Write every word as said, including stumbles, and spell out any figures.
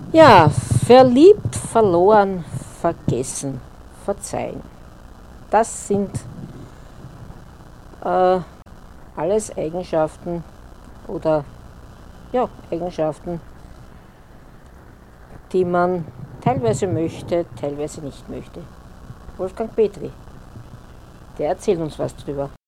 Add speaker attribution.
Speaker 1: Ja, verliebt, verloren, vergessen, verzeihen. Das sind äh, alles Eigenschaften oder ja, Eigenschaften, die man teilweise möchte, teilweise nicht möchte. Wolfgang Petri, der erzählt uns was drüber.